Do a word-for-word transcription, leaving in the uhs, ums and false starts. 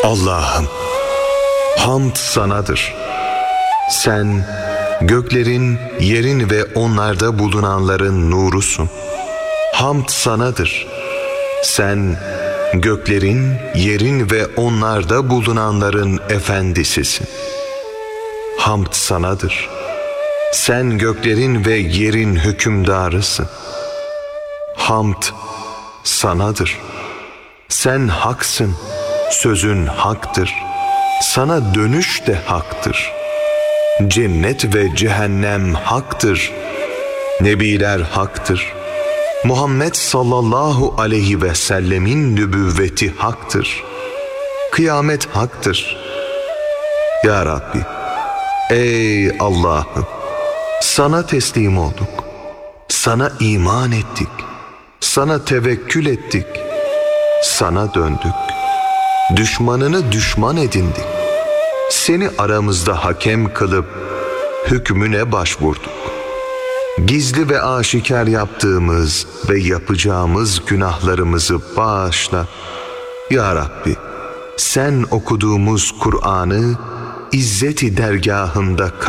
Allah'ım, hamd sanadır. Sen göklerin, yerin ve onlarda bulunanların nurusun. Hamd sanadır. Sen göklerin, yerin ve onlarda bulunanların efendisisin. Hamd sanadır. Sen göklerin ve yerin hükümdarısın. Hamd sanadır. Sen haksın, sözün haktır. Sana dönüş de haktır. Cennet ve cehennem haktır. Nebiler haktır. Muhammed sallallahu aleyhi ve sellemin nübüvveti haktır. Kıyamet haktır. Ya Rabbi, ey Allah'ım, sana teslim olduk. Sana iman ettik. Sana tevekkül ettik. Sana döndük. Düşmanını düşman edindik. Seni aramızda hakem kılıp hükmüne başvurduk. Gizli ve aşikar yaptığımız ve yapacağımız günahlarımızı bağışla. Ya Rabbi, sen okuduğumuz Kur'an'ı İzzet-i dergahında